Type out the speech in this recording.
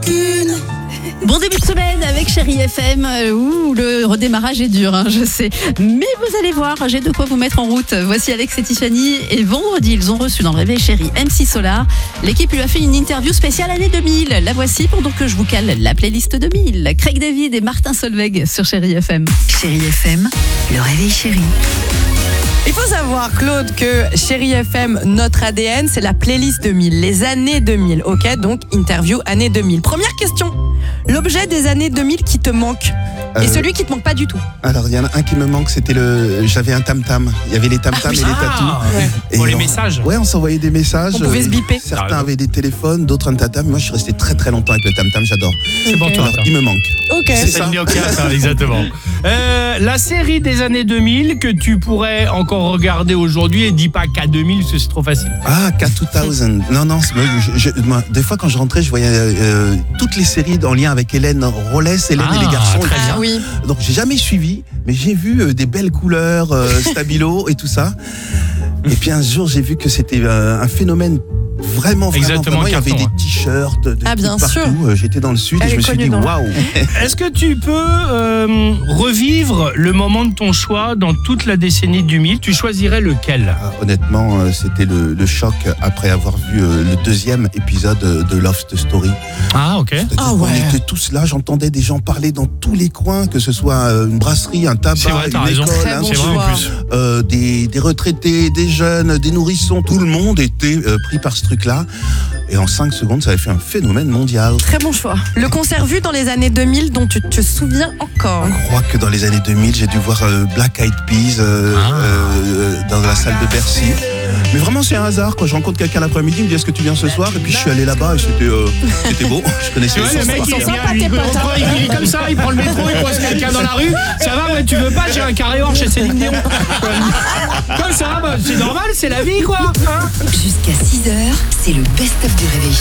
rancune. Bon début de semaine avec Chérie FM. Ouh, le redémarrage est dur, je sais. Mais vous allez voir, j'ai de quoi vous mettre en route. Voici Alex et Tiffany. Et vendredi, ils ont reçu dans le Réveil Chérie MC Solar. L'équipe lui a fait une interview spéciale année 2000. La voici pendant que je vous cale la playlist 2000. Craig David et Martin Solveig sur Chérie FM. Chérie FM, le Réveil Chérie. Il faut savoir, Claude, que Chérie FM, notre ADN, c'est la playlist 2000, les années 2000. Ok, donc interview année 2000. Première question, l'objet des années 2000 qui te manque et celui qui te manque pas du tout. Alors, il y en a un qui me manque, j'avais un tam-tam. Il y avait les tam-tams et les tatous. Ouais. Et Pour les messages. Ouais, on s'envoyait des messages. On pouvait se biper. Certains avaient des téléphones, d'autres un tam-tam. Moi, je suis resté très très longtemps avec le tam-tam, j'adore. C'est pour toi. Alors, il me manque. Ok. C'est ça. Exactement. La série des années 2000 que tu pourrais encore regarder aujourd'hui, et dis pas K2000 parce que c'est trop facile. Ah, K2000. Non, moi, des fois, quand je rentrais, je voyais toutes les séries en lien avec Hélène Rollès, Hélène et les garçons. très bien. Oui. Donc, j'ai jamais suivi, mais j'ai vu des belles couleurs, stabilo et tout ça. Et puis un jour, j'ai vu que c'était un phénomène vraiment, Exactement, il y avait carton, des t-shirts de bien partout. sûr. J'étais dans le sud Elle et je est me suis connue dit dans- waouh. Est-ce que tu peux revivre le moment de ton choix dans toute la décennie 2000? Tu choisirais lequel? Honnêtement, c'était le choc après avoir vu le deuxième épisode de Love Story. Ah, ok. C'est-à-dire Ah qu'on ouais. était tous là, j'entendais des gens parler dans tous les coins, que ce soit une brasserie, un tabac, C'est vrai, t'as une raison. école, Très un bon C'est vrai en choix. plus. des retraités, des jeunes, des nourrissons, tout le monde était pris par ce truc-là. Et en 5 secondes, ça avait fait un phénomène mondial. Très bon choix. Le concert vu dans les années 2000 dont tu te souviens encore. Je crois que dans les années 2000, j'ai dû voir Black Eyed Peas dans la salle de Bercy. Mais vraiment, c'est un hasard. Quand je rencontre quelqu'un l'après-midi, il me dit est-ce que tu viens ce soir? Et puis je suis allé là-bas et c'était beau. Je connaissais Tu vois, les le mec, sons il par cœur. vient, lui, il est comme ça, il prend le métro, il croise quelqu'un dans la rue. Ça va, ouais, tu veux pas, j'ai un carré or chez Céline Dion. Comme ça, bah, c'est normal, c'est la vie, quoi. Hein? Jusqu'à 6h, c'est le best-of du Réveil